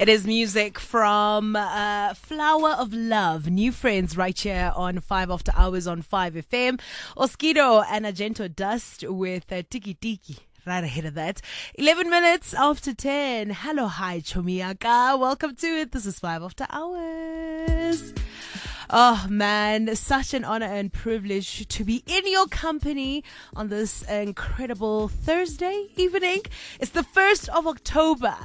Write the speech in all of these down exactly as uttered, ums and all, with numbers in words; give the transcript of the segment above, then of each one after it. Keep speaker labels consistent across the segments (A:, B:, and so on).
A: It is music from uh, Flower of Love, New Friends, right here on five After Hours on five F M. Oskido and Argento Dust with uh, Tiki Tiki. Right ahead of that. eleven minutes after ten. Hello, hi, Chomiaka. Welcome to it. This is five After Hours. Oh man, such an honor and privilege to be in your company on this incredible Thursday evening. It's the first of October.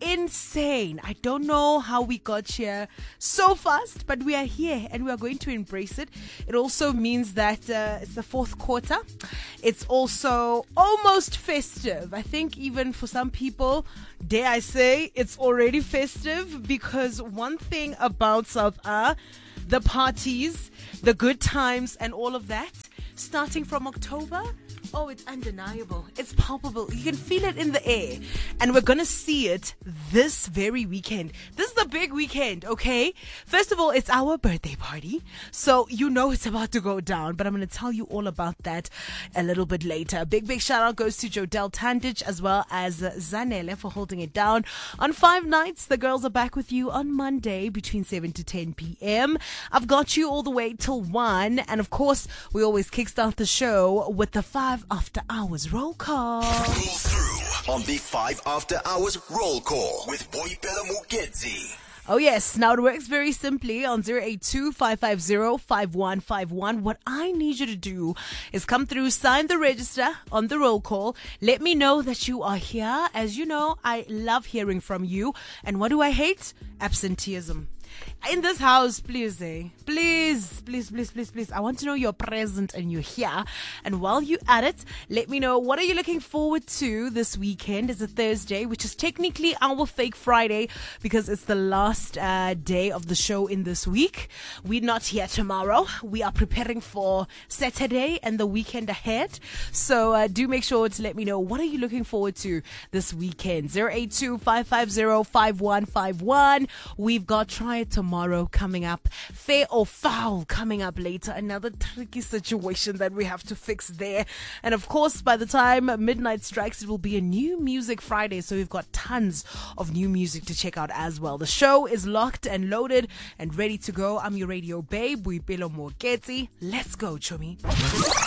A: Insane. I don't know how we got here so fast, but we are here and we are going to embrace it. It also means that uh, it's the fourth quarter. It's also almost festive. I think even for some people, dare I say, it's already festive, because one thing about South Africa, the parties, the good times, and all of that, starting from October, oh, it's undeniable. It's palpable. You can feel it in the air. And we're going to see it this very weekend. This is a big weekend, okay? First of all, it's our birthday party. So you know it's about to go down. But I'm going to tell you all about that a little bit later. Big, big shout out goes to Jodel Tandich as well as Zanele for holding it down. On Five Nights, the girls are back with you on Monday between seven to ten p.m. I've got you all the way till one. And of course, we always kickstart the show with the five After Hours roll call.
B: Roll through on the five After Hours roll call with Boipelo Mukezi.
A: Oh yes, now it works very simply on zero eight two, five five zero, five one five one. What I need you to do is come through, sign the register on the roll call. Let me know that you are here. As you know, I love hearing from you. And what do I hate? Absenteeism. In this house, please, eh? Please, please, please, please, please. I want to know you're present and you're here. And while you're at it, let me know, what are you looking forward to this weekend? It's a Thursday, which is technically our fake Friday because it's the last uh, day of the show in this week. We're not here tomorrow. We are preparing for Saturday and the weekend ahead. So uh, do make sure to let me know, what are you looking forward to this weekend? zero eight two, five five zero, five one five one. We've got Try It Tomorrow coming up. Fair or Foul coming up later. Another tricky situation that we have to fix there. And of course, by the time midnight strikes, it will be a new music Friday. So we've got tons of new music to check out as well. The show is locked and loaded and ready to go. I'm your radio babe, Boipelo Mokezi. Let's go, Chomi.